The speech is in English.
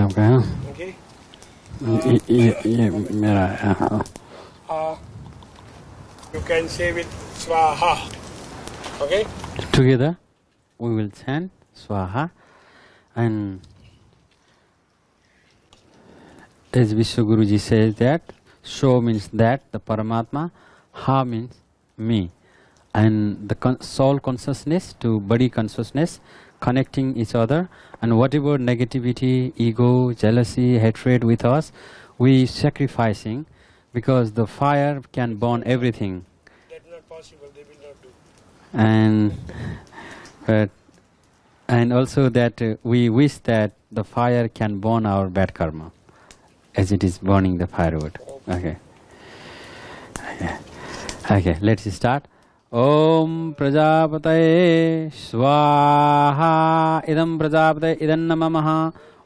आपका? हाँ, Okay. ये मेरा है. हाँ. You can say with Swaha. Okay. Together we will chant Swaha, and as Vishwaguruji says that So means that the Paramatma, Ha means me, and the soul consciousness to body consciousness connecting each other, and whatever negativity, ego, jealousy, hatred with us, we sacrificing, because the fire can burn everything. That's not possible, they will not do. And also that we wish that the fire can burn our bad karma, as it is burning the firewood. Okay. Okay, let's start. Om Prajapataye Swaha Idam Prajapataye Idam Namamaha